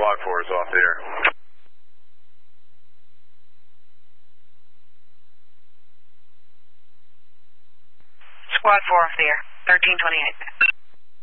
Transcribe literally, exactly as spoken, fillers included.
Squad four is off the air. Squad four off the air, thirteen twenty-eight.